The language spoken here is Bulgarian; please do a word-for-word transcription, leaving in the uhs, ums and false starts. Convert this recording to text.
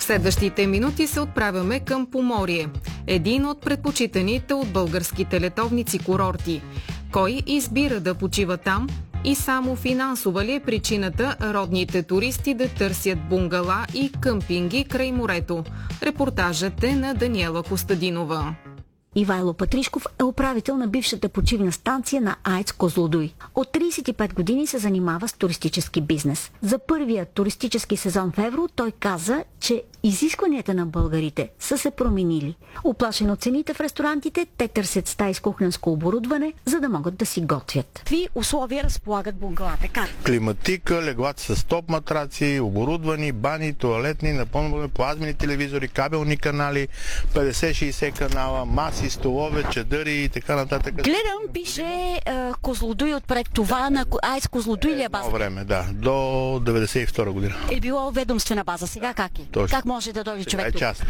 следващите минути се отправяме към Поморие, един от предпочитаните от българските летовници курорти. Кой избира да почива там и само финансова ли е причината родните туристи да търсят бунгала и къмпинги край морето? Репортажът е на Даниела Костадинова. Ивайло Патришков е управител на бившата почивна станция на АЕЦ Козлодуй. От тридесет и пет години се занимава с туристически бизнес. За първия туристически сезон в Евро той каза, че изискванията на българите са се променили. Уплашен от цените в ресторантите, те търсят стаи с кухненско оборудване, за да могат да си готвят. Какви условия разполагат бунгалата? Как? Климатика, леглата с топ матраци, оборудвани, бани, туалетни, напълно плазмени телевизори, кабелни канали, петдесет-шейсет канала, маси, столове, чадъри и така нататък. Гледам, пише е, Козлодуй отпред. Това на АЕЦ Козлодуй ли е база? Време, да. До деветдесет и втора година. Е било ведомствена база. Сега как е? Точно. Как може да дойде човек Сега е тук? част.